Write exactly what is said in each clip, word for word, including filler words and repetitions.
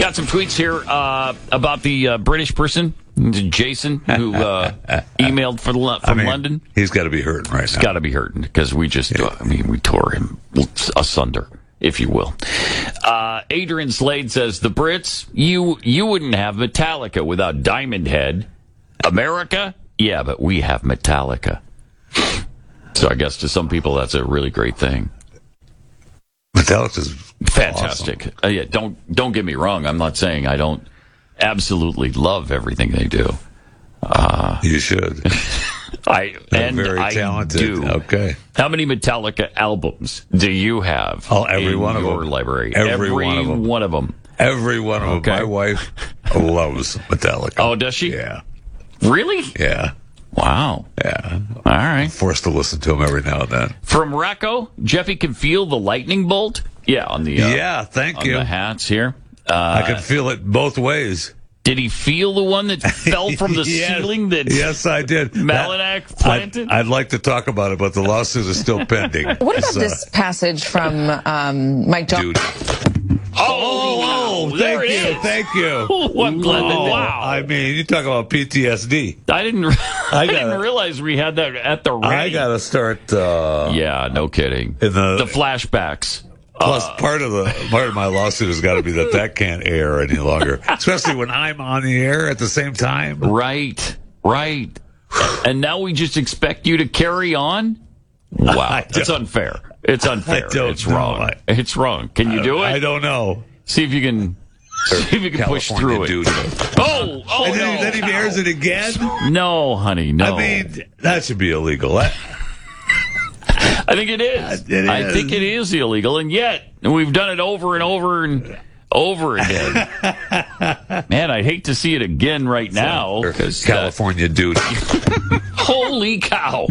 got some tweets here uh, about the uh, British person, Jason, who uh, emailed for the, from I mean, London. He's got to be hurting right he's now. He's got to be hurting because we just, yeah. uh, I mean, we tore him asunder, if you will. Uh, Adrian Slade says, the Brits, you you wouldn't have Metallica without Diamond Head. America? Yeah, but we have Metallica. So I guess to some people that's a really great thing. Metallica's fantastic. Awesome. Uh, yeah, don't don't get me wrong. I'm not saying I don't absolutely love everything they do. Uh, you should. I They're and very I talented. do. Okay. How many Metallica albums do you have? Oh, every in one of your them. library. Every, every one of them. One of them. Every one of okay. them. My wife loves Metallica. Oh, does she? Yeah. Really? Yeah. Wow. Yeah. All right. I'm forced to listen to him every now and then. From Racco, Jeffy can feel the lightning bolt. Yeah, on the uh, yeah, thank on you. the hats here. Uh, I can feel it both ways. Did he feel the one that fell from the yes. ceiling? That yes, I did. Malinak planted. I'd, I'd like to talk about it, but the lawsuit is still pending. What about so. this passage from um, Mike Johnson? Oh, oh, oh thank you, is. thank you. What oh, wow! I mean, you talk about P T S D. I didn't. I, I gotta, didn't realize we had that at the. Ready. I gotta start. Uh, yeah, no kidding. In the, the flashbacks. Plus, uh, part of the part of my lawsuit has got to be that that can't air any longer, especially when I'm on the air at the same time. Right, right. And now we just expect you to carry on. Wow, that's unfair. It's unfair. It's wrong. I, it's wrong. Can you do it? I don't know. See if you can. See if you can California push through dude. it. Oh, oh and no! Then, then he airs it again. No, honey, no. I mean, that should be illegal. That, I think it is. It is. I think it is illegal, and yet we've done it over and over and over again. Man, I'd hate to see it again right now. Because California uh, dude. Holy cow!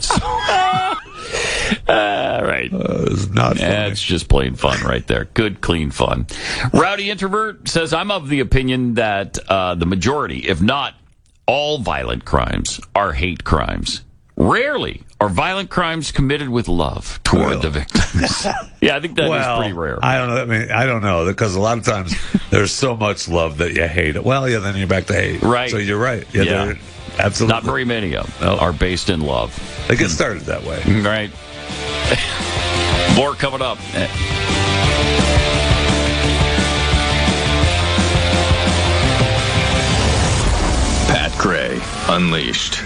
All right. Uh, it's not funny. That's just plain fun right there. Good, clean fun. Rowdy Introvert says, I'm of the opinion that uh, the majority, if not all violent crimes, are hate crimes. Rarely are violent crimes committed with love toward well. the victims. Yeah, I think that well, is pretty rare. I don't know. I mean, I don't know, because a lot of times there's so much love that you hate it. Well, yeah, then you're back to hate. Right. So you're right. Yeah. yeah. Absolutely. Not very many of them no. are based in love. They get started that way. Right. More coming up. Pat Gray Unleashed.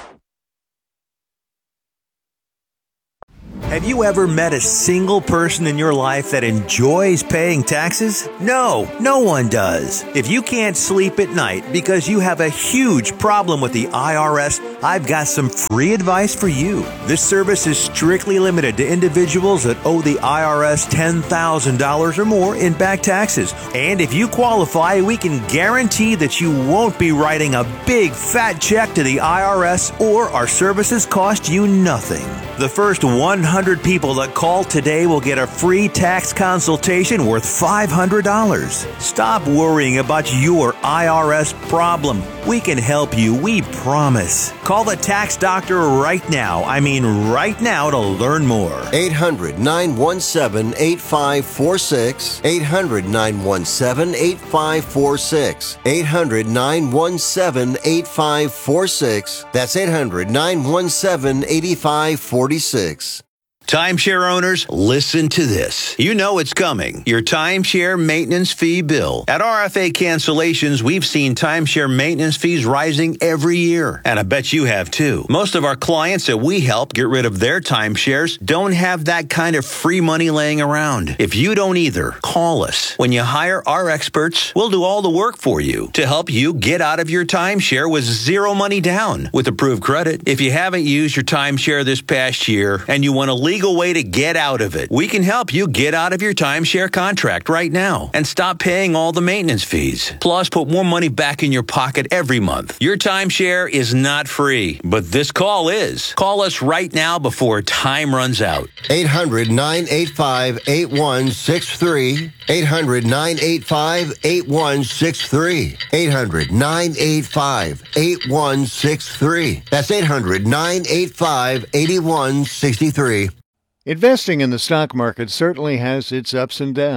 Have you ever met a single person in your life that enjoys paying taxes? No, no one does. If you can't sleep at night because you have a huge problem with the I R S, I've got some free advice for you. This service is strictly limited to individuals that owe the I R S ten thousand dollars or more in back taxes. And if you qualify, we can guarantee that you won't be writing a big fat check to the I R S, or our services cost you nothing. The first one hundred people that call today will get a free tax consultation worth five hundred dollars. Stop worrying about your I R S problem. We can help you, we promise. Call the tax doctor right now. I mean right now to learn more. eight hundred, nine one seven, eight five four six. eight hundred, nine one seven, eight five four six. eight hundred, nine one seven, eight five four six. That's eight hundred, nine one seven, eight five four six. Timeshare owners, listen to this. You know it's coming. Your timeshare maintenance fee bill. At R F A Cancellations, we've seen timeshare maintenance fees rising every year. And I bet you have too. Most of our clients that we help get rid of their timeshares don't have that kind of free money laying around. If you don't either, call us. When you hire our experts, we'll do all the work for you to help you get out of your timeshare with zero money down with approved credit. If you haven't used your timeshare this past year and you want to leave legal way to get out of it. We can help you get out of your timeshare contract right now and stop paying all the maintenance fees. Plus, put more money back in your pocket every month. Your timeshare is not free, but this call is. Call us right now before time runs out. eight hundred, nine eight five, eight one six three. eight hundred, nine eight five, eight one six three. eight hundred, nine eight five, eight one six three. That's eight hundred, nine eight five, eight one six three. Investing in the stock market certainly has its ups and downs,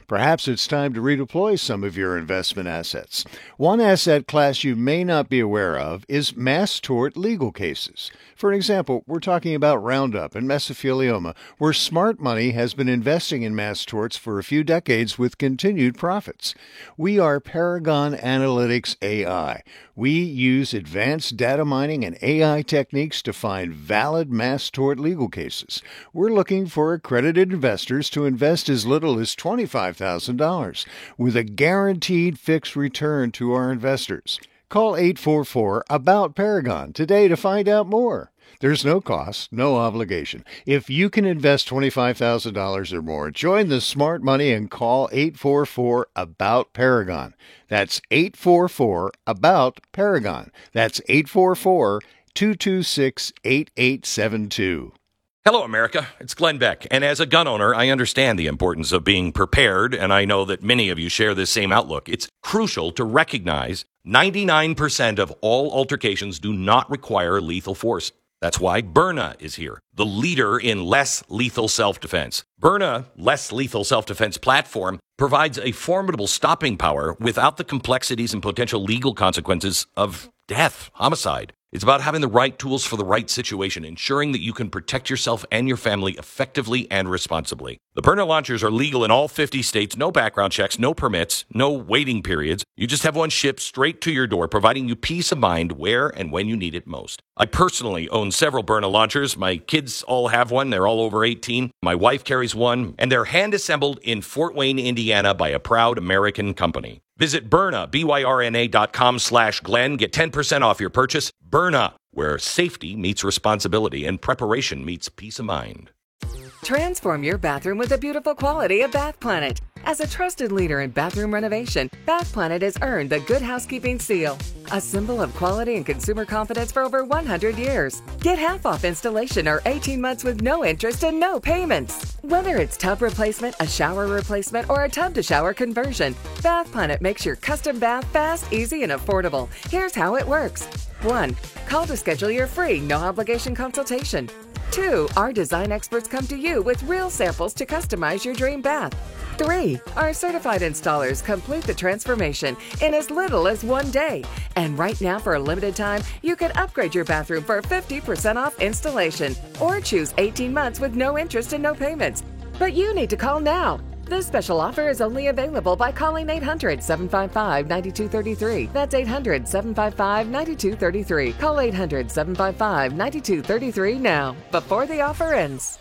Perhaps it's time to redeploy some of your investment assets. One asset class you may not be aware of is mass tort legal cases. For an example, we're talking about Roundup and mesothelioma, where smart money has been investing in mass torts for a few decades with continued profits. We are Paragon Analytics A I. We use advanced data mining and A I techniques to find valid mass tort legal cases. We're looking for accredited investors to invest as little as twenty-five thousand dollars with a guaranteed fixed return to our investors. Call eight four four, ABOUT Paragon today to find out more. There's no cost, no obligation. If you can invest twenty-five thousand dollars or more, join the smart money and call eight four four, ABOUT Paragon. That's eight four four, ABOUT Paragon. That's eight four four, two two six, eight eight seven two. Hello, America. It's Glenn Beck. And as a gun owner, I understand the importance of being prepared, and I know that many of you share this same outlook. It's crucial to recognize ninety-nine percent of all altercations do not require lethal force. That's why Byrna is here, the leader in less lethal self-defense. Byrna Less Lethal Self-Defense platform provides a formidable stopping power without the complexities and potential legal consequences of death, homicide. It's about having the right tools for the right situation, ensuring that you can protect yourself and your family effectively and responsibly. The Byrna launchers are legal in all fifty states, no background checks, no permits, no waiting periods. You just have one shipped straight to your door, providing you peace of mind where and when you need it most. I personally own several Byrna launchers. My kids all have one. They're all over eighteen. My wife carries one, and they're hand-assembled in Fort Wayne, Indiana by a proud American company. Visit Byrna, B Y R N A dot com slash Glenn. Get ten percent off your purchase. Byrna, where safety meets responsibility and preparation meets peace of mind. Transform your bathroom with the beautiful quality of Bath Planet. As a trusted leader in bathroom renovation, Bath Planet has earned the Good Housekeeping seal, a symbol of quality and consumer confidence for over one hundred years. Get half off installation or eighteen months with no interest and no payments. Whether it's tub replacement, a shower replacement, or a tub-to-shower conversion, Bath Planet makes your custom bath fast, easy, and affordable. Here's how it works. one. Call to schedule your free, no-obligation consultation. two. Our design experts come to you with real samples to customize your dream bath. three. Our certified installers complete the transformation in as little as one day. And right now, for a limited time, you can upgrade your bathroom for fifty percent off installation or choose eighteen months with no interest and no payments. But you need to call now. This special offer is only available by calling eight hundred, seven five five, nine two three three. That's eight hundred, seven five five, nine two three three. Call eight hundred, seven five five, nine two three three now, before the offer ends.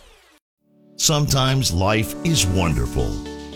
Sometimes life is wonderful,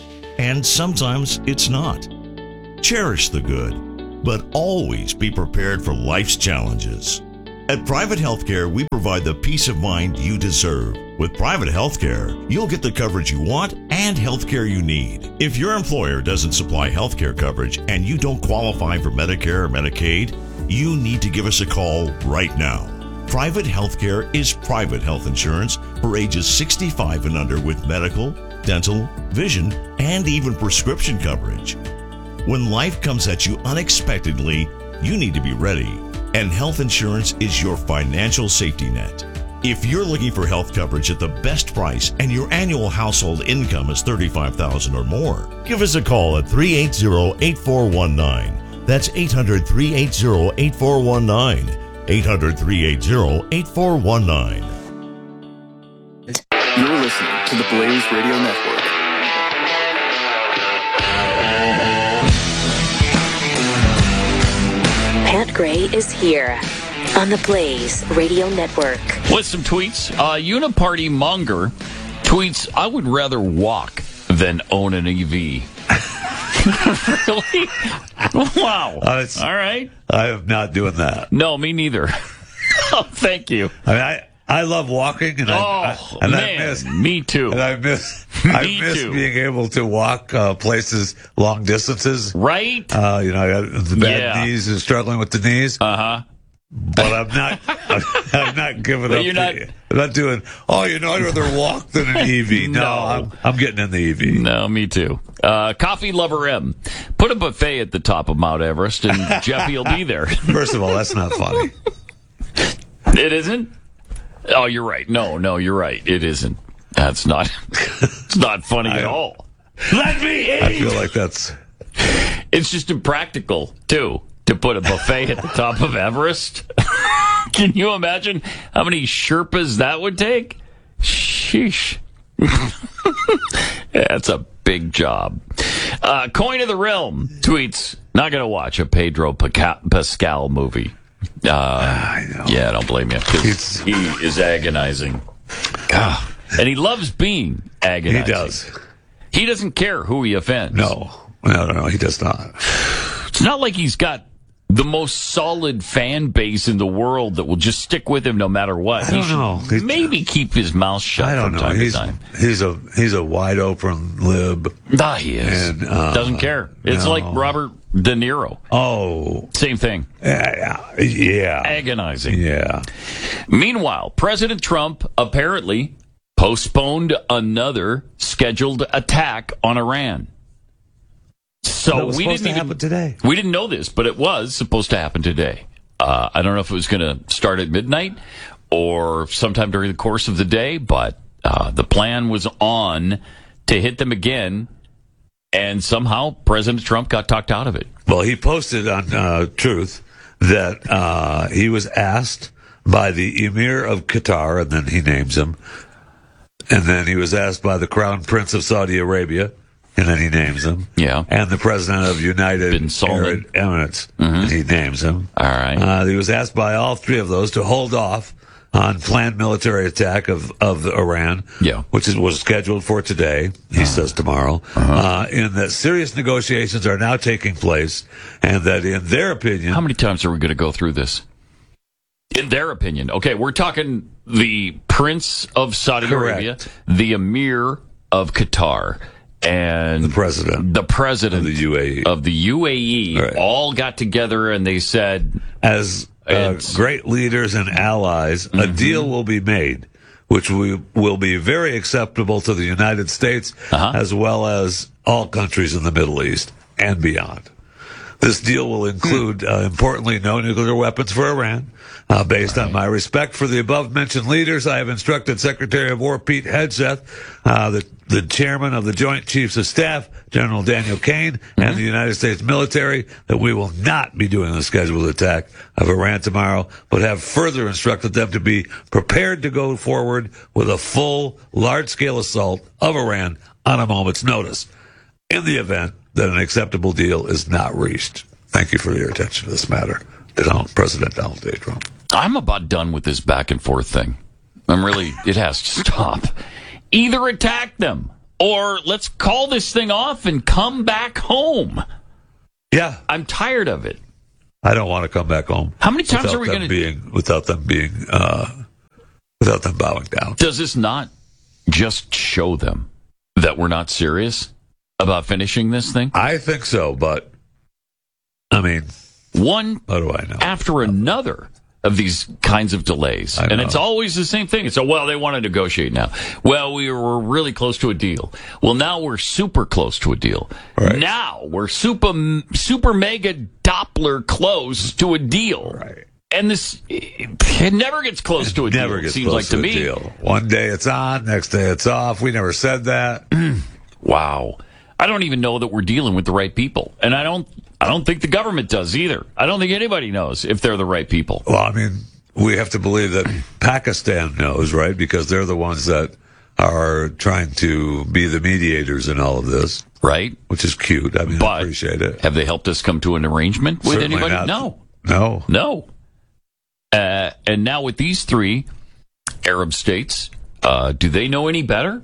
and sometimes it's not. Cherish the good, but always be prepared for life's challenges. At Private Healthcare, we provide the peace of mind you deserve. With Private Healthcare, you'll get the coverage you want and healthcare you need. If your employer doesn't supply healthcare coverage and you don't qualify for Medicare or Medicaid, you need to give us a call right now. Private Healthcare is private health insurance for ages sixty-five and under with medical, dental, vision, and even prescription coverage. When life comes at you unexpectedly, you need to be ready. And health insurance is your financial safety net. If you're looking for health coverage at the best price and your annual household income is thirty-five thousand dollars or more, give us a call at three eight zero, eight four one nine. That's eight hundred, three eight zero, eight four one nine. eight hundred, three eight zero, eight four one nine. You're listening to the Blaze Radio Network. Pat Gray is here on the Blaze Radio Network. With some tweets, uh, Uniparty Monger tweets, I would rather walk than own an E V. Really? Wow. Uh, All right. I am not doing that. No, me neither. Oh, thank you. I mean, I, I love walking, and, oh, I, I, and man, I miss me too. And I miss I Me miss too. being able to walk uh, places long distances. Right? Uh, you know, I got the bad Yeah. knees and struggling with the knees. Uh huh. But I'm not. I'm, I'm not giving But up. you're not- the, I'm not doing. Oh, you know, I'd rather walk than an E V. No, No. I'm, I'm getting in the E V. No, me too. Uh, Coffee Lover M. Put a buffet at the top of Mount Everest, and Jeffy will be there. First of all, that's not funny. It isn't? Oh, you're right. No, no, you're right. It isn't. That's not. It's not funny I at don't- all. Let me eat. I feel like that's. It's just impractical too to put a buffet at the top of Everest. Can you imagine how many Sherpas that would take? Sheesh. That's a big job. Uh, Coin of the Realm tweets, not going to watch a Pedro Pascal movie. Uh, I know. Yeah, I don't blame you. Because he is agonizing. God. And he loves being agonizing. He does. He doesn't care who he offends. No. No, no, no, he does not. It's not like he's got the most solid fan base in the world that will just stick with him no matter what. I don't he know. He's, maybe keep his mouth shut I don't from know. time He's, to time. He's a he's a wide open lib. Ah, he is. And, uh, doesn't care. It's no. like Robert De Niro. Oh. Same thing. Uh, yeah. Agonizing. Yeah. Meanwhile, President Trump apparently postponed another scheduled attack on Iran. So was we supposed didn't to even, happen today. We didn't know this, but it was supposed to happen today. Uh, I don't know if it was going to start at midnight or sometime during the course of the day, but uh, the plan was on to hit them again, and somehow President Trump got talked out of it. Well, he posted on uh, Truth that uh, he was asked by the Emir of Qatar, and then he names him, and then he was asked by the Crown Prince of Saudi Arabia, and then he names him. Yeah. And the President of United Bin Salman. Arab Emirates, Mm-hmm. and he names him. All right. Uh, he was asked by all three of those to hold off on planned military attack of, of Iran, yeah. which is, was scheduled for today, he uh, says tomorrow, uh-huh. uh, in that serious negotiations are now taking place, and that in their opinion... How many times are we going to go through this? In their opinion. Okay, we're talking the Prince of Saudi Correct. Arabia, the Emir of Qatar, and the president, the president of the U A E, of the U A E right. all got together and they said, as uh, great leaders and allies, mm-hmm. a deal will be made, which we, will be very acceptable to the United States uh-huh. as well as all countries in the Middle East and beyond. This deal will include, uh, importantly, no nuclear weapons for Iran. Uh, based right. on my respect for the above-mentioned leaders, I have instructed Secretary of War Pete Hegseth, uh, the, the chairman of the Joint Chiefs of Staff, General Daniel Kane, mm-hmm. and the United States military, that we will not be doing the scheduled attack of Iran tomorrow, but have further instructed them to be prepared to go forward with a full, large-scale assault of Iran on a moment's notice, in the event that an acceptable deal is not reached. Thank you for your attention to this matter. Donald, President Donald J. Trump. I'm about done with this back and forth thing. I'm really, it has to stop. Either attack them or let's call this thing off and come back home. Yeah. I'm tired of it. I don't want to come back home. How many times are we going to being without them being uh, without them bowing down? Does this not just show them that we're not serious about finishing this thing? I think so, but I mean, one how do I know? after another of these kinds of delays. And it's always the same thing. It's, a, well, they want to negotiate now. Well, we were really close to a deal. Well, now we're super close to a deal. Right. Now we're super, super mega Doppler close to a deal. Right. And this, it never gets close it to a never deal, gets seems close like to, to a me. Deal. One day it's on, next day it's off. We never said that. Wow. I don't even know that we're dealing with the right people. And I don't I don't think the government does either. I don't think anybody knows if they're the right people. Well, I mean, we have to believe that Pakistan knows, right? Because they're the ones that are trying to be the mediators in all of this. Right. Which is cute. I mean, but I appreciate it. Have they helped us come to an arrangement with Certainly anybody? Not. No. No. No. Uh, and now with these three Arab states, uh, do they know any better?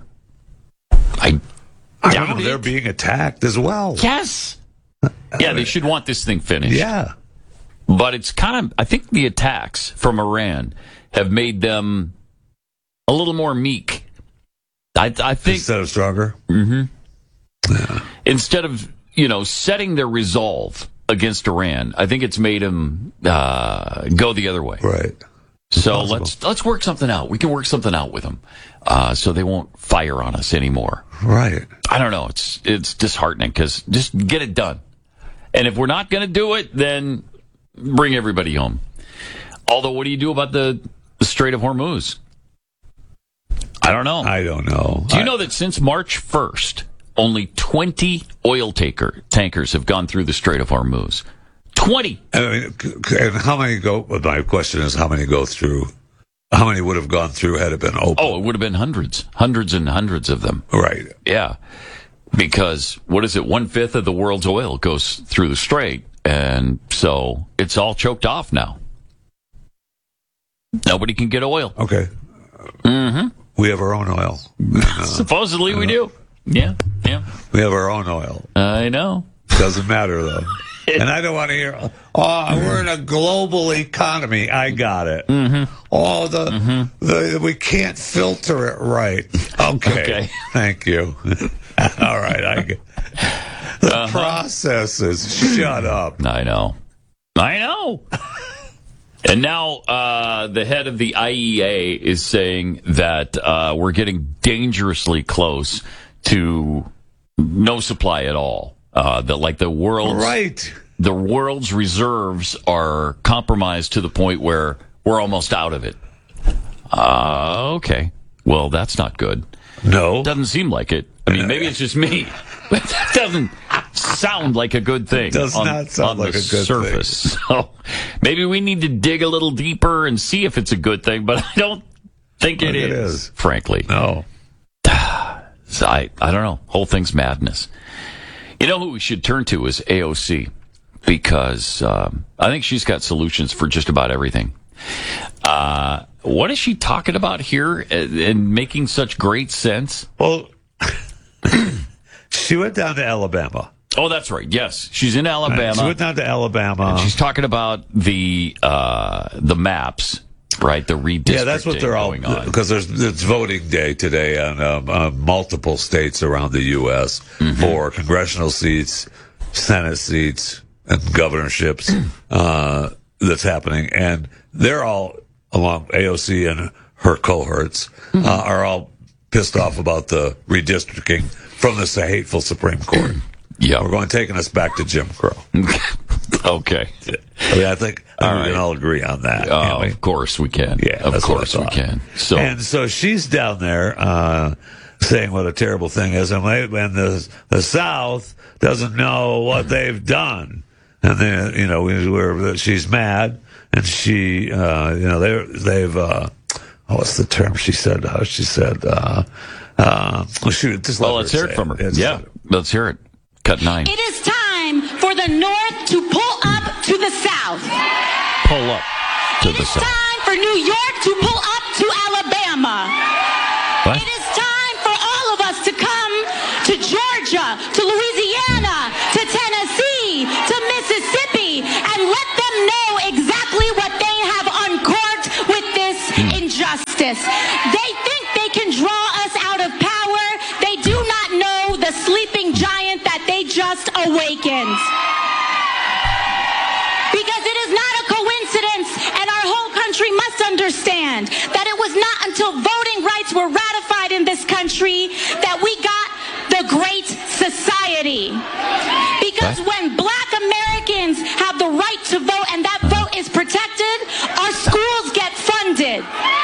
I I don't know. They're being attacked as well. Yes. Yeah, they should want this thing finished. Yeah. But it's kind of, I think the attacks from Iran have made them a little more meek. I, I think. Instead of stronger? Mm-hmm. Yeah. Instead of, you know, setting their resolve against Iran, I think it's made them uh, go the other way. Right. So Possible. let's let's work something out. We can work something out with them, uh, so they won't fire on us anymore. Right. I don't know. It's it's disheartening because just get it done. And if we're not going to do it, then bring everybody home. Although, what do you do about the, the Strait of Hormuz? I don't know. I don't know. Do you I, know that since March first, only twenty oil taker tankers have gone through the Strait of Hormuz. twenty. I mean, and how many go? My question is, how many go through? How many would have gone through had it been open? Oh, it would have been hundreds, hundreds and hundreds of them. Right. Yeah, because what is it? One fifth of the world's oil goes through the Strait, and so it's all choked off now. Nobody can get oil. Okay. Mm-hmm. We have our own oil. Uh, Supposedly we do. Yeah, yeah. We have our own oil. I know. Doesn't matter, though. And I don't want to hear, oh, we're in a global economy. I got it. Mm-hmm. Oh, the, mm-hmm. the we can't filter it right. Okay. Okay. Thank you. All right. I get the uh-huh. processes. Shut up. I know. I know. And now uh, the head of the I E A is saying that uh, we're getting dangerously close to no supply at all. Uh, that like the world's right. the world's reserves are compromised to the point where we're almost out of it. Uh, okay. Well, that's not good. No. Doesn't seem like it. I mean, maybe it's just me. But that doesn't sound like a good thing. It does on, not sound on like the a good surface. thing. So maybe we need to dig a little deeper and see if it's a good thing, but I don't think it, it is, is, frankly. No. So I, I don't know. Whole thing's madness. You know who we should turn to is A O C, because um, I think she's got solutions for just about everything. Uh, what is she talking about here and, and making such great sense? Well, she went down to Alabama. Oh, that's right. Yes, she's in Alabama. She went down to Alabama. And she's talking about the uh, the maps, right? The redistricting. Yeah, that's what they're all going on. Because there's it's voting day today on um, uh, multiple states around the U S Mm-hmm. for congressional seats, Senate seats, and governorships. uh, that's happening, and they're all along A O C and her cohorts uh, are all pissed off about the redistricting from this hateful Supreme Court. Yeah, we're going taking us back to Jim Crow. Okay, I mean, I think I all we right. can all agree on that. Oh, of course we can. Yeah, of that's course what I we can. So, and so she's down there uh, saying what a terrible thing is, and when the the South doesn't know what they've done, and then you know we, we're, she's mad, and she uh, you know they they've uh, oh, what's the term she said? Uh, she said, uh, uh, well, she, just well, let let's her hear it say from her. It's, Yeah, let's hear it. Cut nine. It is time for the North to pull up to the South. Pull up to it the South. South. It is time for New York to pull up to Alabama. What? It is time for all of us to come to Georgia, to Louisiana, to Tennessee, to Mississippi, and let them know exactly what they have uncorked with this mm. injustice. They think they can draw us out of power. They do not know the sleeping giant that they just awakened. Because it is not a coincidence, and our whole country must understand that it was not until voting rights were ratified in this country that we got the Great Society. Because what? when black Americans have the right to vote and that vote is protected, our schools get funded.